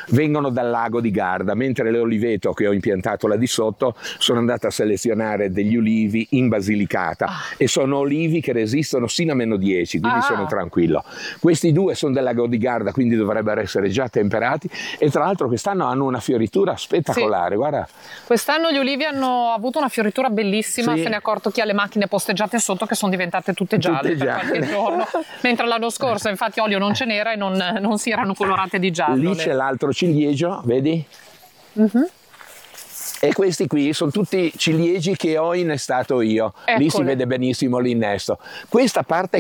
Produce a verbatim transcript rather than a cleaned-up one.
vengono dal lago di Garda, mentre le oliveto che ho impiantato là di sotto sono andata a selezionare degli ulivi in Basilicata Ah. e sono olivi che resistono sino a meno dieci, quindi Ah. sono tranquillo. Questi due sono del lago di Garda, quindi dovrebbero essere già temperati e tra l'altro quest'anno hanno una fioritura spettacolare, Sì. guarda. Quest'anno gli ulivi hanno avuto una fioritura bellissima, Sì. se ne è accorto chi ha le macchine posteggiate sotto che sono diventate tutte gialle Tutte per gialle. qualche giorno, mentre l'anno scorso infatti olio non ce n'era e non, non si erano colorate di giallo. Lì le- c'è l'altro ciliegio, vedi? Mhm. E questi qui sono tutti ciliegi che ho innestato io. Lì si Eccole. vede benissimo l'innesto. Questa parte